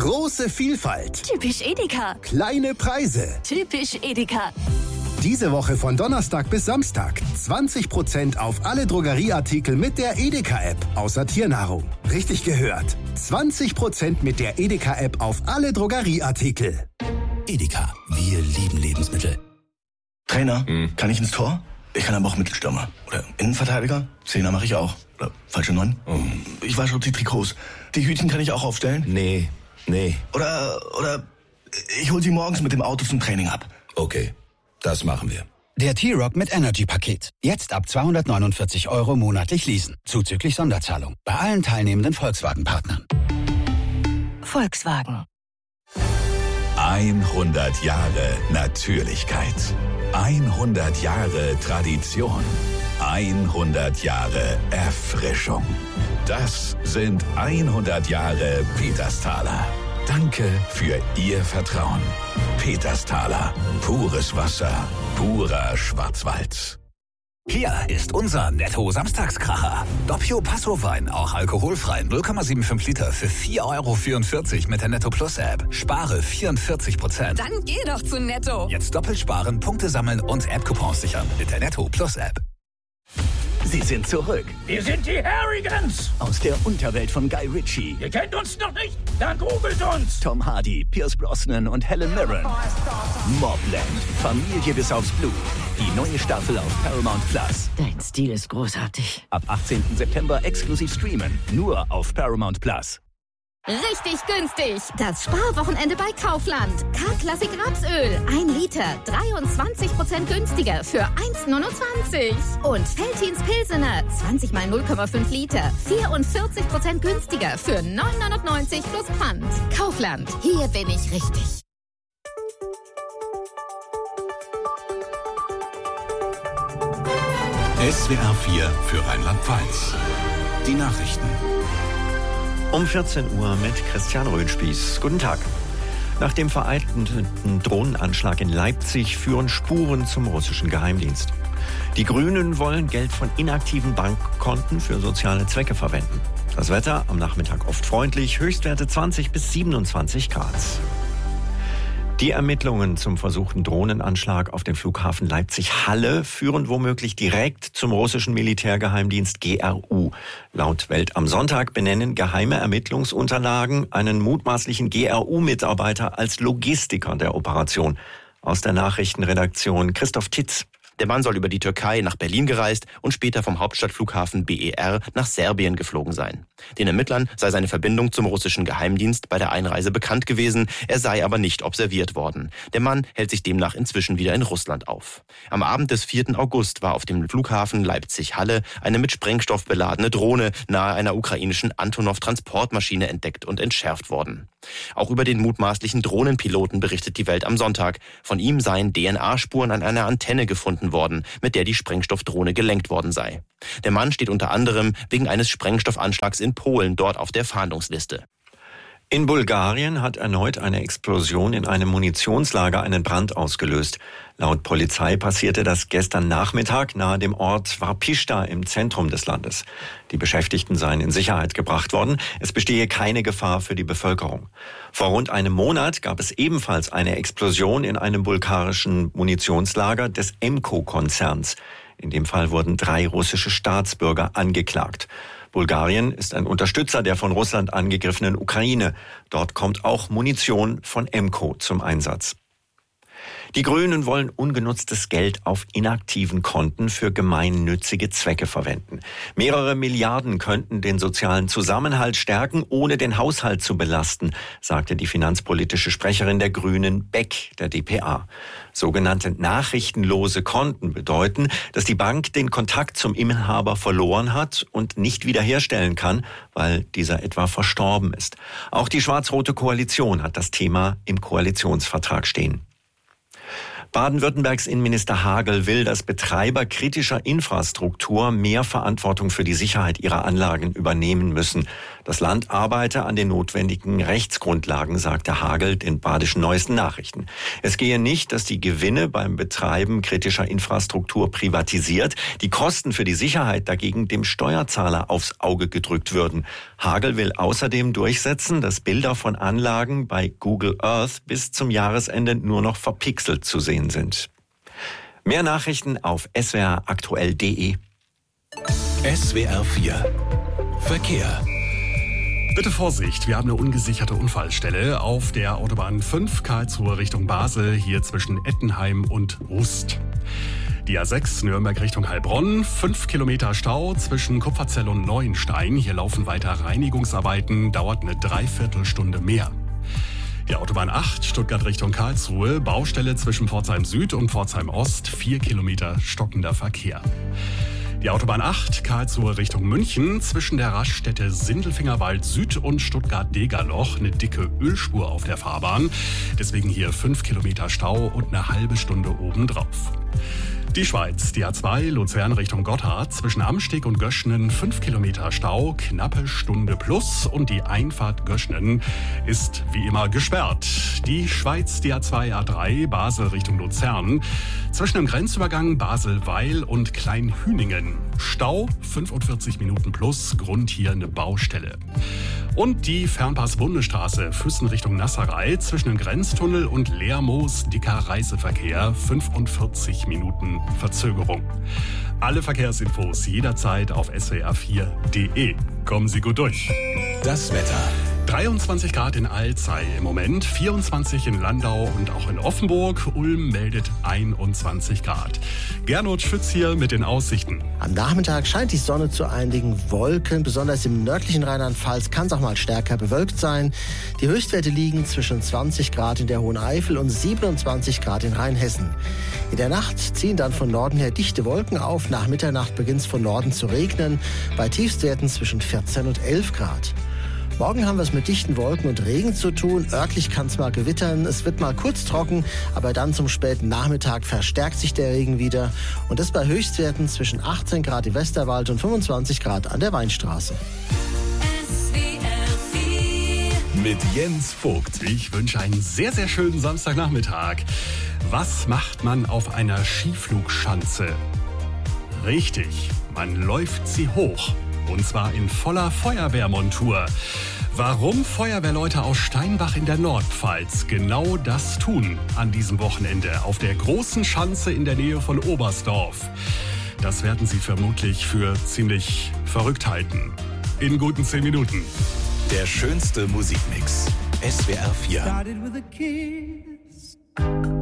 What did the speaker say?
Große Vielfalt. Typisch Edeka. Kleine Preise. Typisch Edeka. Diese Woche von Donnerstag bis Samstag 20% auf alle Drogerieartikel mit der Edeka-App, außer Tiernahrung. Richtig gehört. 20% mit der Edeka-App auf alle Drogerieartikel. Edeka, wir lieben Lebensmittel. Trainer, kann ich ins Tor? Ich kann aber auch Mittelstürmer. Oder Innenverteidiger? Zehner mache ich auch. Oder falsche 9? Ich wasche auch die Trikots. Die Hütchen kann ich auch aufstellen? Nee. Oder ich hol sie morgens mit dem Auto zum Training ab. Okay, das machen wir. Der T-Rock mit Energy-Paket. Jetzt ab 249 € monatlich leasen. Zuzüglich Sonderzahlung. Bei allen teilnehmenden Volkswagen-Partnern. Volkswagen. 100 Jahre Natürlichkeit. 100 Jahre Tradition. 100 Jahre Erfrischung. Das sind 100 Jahre Petersthaler. Danke für Ihr Vertrauen. Petersthaler. Pures Wasser. Purer Schwarzwald. Hier ist unser Netto-Samstagskracher. Doppio Passo-Wein, auch alkoholfrei, 0,75 Liter für 4,44 € mit der Netto-Plus-App. Spare 44%. Dann geh doch zu Netto. Jetzt doppelt sparen, Punkte sammeln und App-Coupons sichern mit der Netto-Plus-App. Sie sind zurück. Wir sind die Harrigans. Aus der Unterwelt von Guy Ritchie. Ihr kennt uns noch nicht? Dann googelt uns. Tom Hardy, Pierce Brosnan und Helen Mirren. Mobland. Familie bis aufs Blut. Die neue Staffel auf Paramount Plus. Dein Stil ist großartig. Ab 18. September exklusiv streamen. Nur auf Paramount Plus. Richtig günstig. Das Sparwochenende bei Kaufland. K-Klassik Rapsöl. 1 Liter. 23% günstiger für 1,29 €. Und Veltins Pilsener. 20 mal 0,5 Liter. 44% günstiger für 9,99 € plus Pfand. Kaufland. Hier bin ich richtig. SWR 4 für Rheinland-Pfalz. Die Nachrichten. Um 14 Uhr mit Christian Röhnspieß. Guten Tag. Nach dem vereitelten Drohnenanschlag in Leipzig führen Spuren zum russischen Geheimdienst. Die Grünen wollen Geld von inaktiven Bankkonten für soziale Zwecke verwenden. Das Wetter am Nachmittag oft freundlich, Höchstwerte 20 bis 27 Grad. Die Ermittlungen zum versuchten Drohnenanschlag auf den Flughafen Leipzig-Halle führen womöglich direkt zum russischen Militärgeheimdienst GRU. Laut Welt am Sonntag benennen geheime Ermittlungsunterlagen einen mutmaßlichen GRU-Mitarbeiter als Logistiker der Operation. Aus der Nachrichtenredaktion Christoph Titz. Der Mann soll über die Türkei nach Berlin gereist und später vom Hauptstadtflughafen BER nach Serbien geflogen sein. Den Ermittlern sei seine Verbindung zum russischen Geheimdienst bei der Einreise bekannt gewesen, er sei aber nicht observiert worden. Der Mann hält sich demnach inzwischen wieder in Russland auf. Am Abend des 4. August war auf dem Flughafen Leipzig-Halle eine mit Sprengstoff beladene Drohne nahe einer ukrainischen Antonov-Transportmaschine entdeckt und entschärft worden. Auch über den mutmaßlichen Drohnenpiloten berichtet die Welt am Sonntag. Von ihm seien DNA-Spuren an einer Antenne gefunden worden, mit der die Sprengstoffdrohne gelenkt worden sei. Der Mann steht unter anderem wegen eines Sprengstoffanschlags in Polen dort auf der Fahndungsliste. In Bulgarien hat erneut eine Explosion in einem Munitionslager einen Brand ausgelöst. Laut Polizei passierte das gestern Nachmittag nahe dem Ort Varpishta im Zentrum des Landes. Die Beschäftigten seien in Sicherheit gebracht worden. Es bestehe keine Gefahr für die Bevölkerung. Vor rund einem Monat gab es ebenfalls eine Explosion in einem bulgarischen Munitionslager des Emco-Konzerns. In dem Fall wurden 3 russische Staatsbürger angeklagt. Bulgarien ist ein Unterstützer der von Russland angegriffenen Ukraine. Dort kommt auch Munition von Emco zum Einsatz. Die Grünen wollen ungenutztes Geld auf inaktiven Konten für gemeinnützige Zwecke verwenden. Mehrere Milliarden könnten den sozialen Zusammenhalt stärken, ohne den Haushalt zu belasten, sagte die finanzpolitische Sprecherin der Grünen Beck der dpa. Sogenannte nachrichtenlose Konten bedeuten, dass die Bank den Kontakt zum Inhaber verloren hat und nicht wiederherstellen kann, weil dieser etwa verstorben ist. Auch die schwarz-rote Koalition hat das Thema im Koalitionsvertrag stehen. Baden-Württembergs Innenminister Hagel will, dass Betreiber kritischer Infrastruktur mehr Verantwortung für die Sicherheit ihrer Anlagen übernehmen müssen. Das Land arbeite an den notwendigen Rechtsgrundlagen, sagte Hagel den Badischen Neuesten Nachrichten. Es gehe nicht, dass die Gewinne beim Betreiben kritischer Infrastruktur privatisiert, die Kosten für die Sicherheit dagegen dem Steuerzahler aufs Auge gedrückt würden. Hagel will außerdem durchsetzen, dass Bilder von Anlagen bei Google Earth bis zum Jahresende nur noch verpixelt zu sehen sind. Mehr Nachrichten auf swraktuell.de. SWR 4 Verkehr. Bitte Vorsicht, wir haben eine ungesicherte Unfallstelle auf der Autobahn 5 Karlsruhe Richtung Basel, hier zwischen Ettenheim und Rust. Die A6 Nürnberg Richtung Heilbronn, 5 Kilometer Stau zwischen Kupferzell und Neuenstein. Hier laufen weiter Reinigungsarbeiten, dauert eine Dreiviertelstunde mehr. Die Autobahn 8 Stuttgart Richtung Karlsruhe, Baustelle zwischen Pforzheim Süd und Pforzheim Ost, 4 Kilometer stockender Verkehr. Die Autobahn 8 Karlsruhe Richtung München, zwischen der Raststätte Sindelfingerwald Süd und Stuttgart-Degerloch eine dicke Ölspur auf der Fahrbahn. Deswegen hier 5 Kilometer Stau und eine halbe Stunde obendrauf. Die Schweiz, die A2 Luzern Richtung Gotthard, zwischen Amsteg und Göschnen 5 Kilometer Stau, knappe Stunde plus und die Einfahrt Göschnen ist wie immer gesperrt. Die Schweiz, die A2 A3 Basel Richtung Luzern, zwischen dem Grenzübergang Basel-Weil und Kleinhüningen. Stau 45 Minuten plus, Grund hier eine Baustelle. Und die Fernpass-Bundesstraße Füssen Richtung Nasserei, zwischen dem Grenztunnel und Lermoos dicker Reiseverkehr, 45 Minuten Verzögerung. Alle Verkehrsinfos jederzeit auf swr4.de. Kommen Sie gut durch. Das Wetter. 23 Grad in Alzey im Moment, 24 in Landau und auch in Offenburg. Ulm meldet 21 Grad. Gernot Schütz hier mit den Aussichten. Am Nachmittag scheint die Sonne zu einigen Wolken. Besonders im nördlichen Rheinland-Pfalz kann es auch mal stärker bewölkt sein. Die Höchstwerte liegen zwischen 20 Grad in der Hohen Eifel und 27 Grad in Rheinhessen. In der Nacht ziehen dann von Norden her dichte Wolken auf. Nach Mitternacht beginnt es von Norden zu regnen. Bei Tiefstwerten zwischen 14 und 11 Grad. Morgen haben wir es mit dichten Wolken und Regen zu tun. Örtlich kann es mal gewittern. Es wird mal kurz trocken, aber dann zum späten Nachmittag verstärkt sich der Regen wieder. Und das bei Höchstwerten zwischen 18 Grad im Westerwald und 25 Grad an der Weinstraße. Mit Jens Vogt. Ich wünsche einen sehr, sehr schönen Samstagnachmittag. Was macht man auf einer Skiflugschanze? Richtig, man läuft sie hoch. Und zwar in voller Feuerwehrmontur. Warum Feuerwehrleute aus Steinbach in der Nordpfalz genau das tun an diesem Wochenende auf der großen Schanze in der Nähe von Oberstdorf, das werden Sie vermutlich für ziemlich verrückt halten. In guten 10 Minuten. Der schönste Musikmix. SWR 4.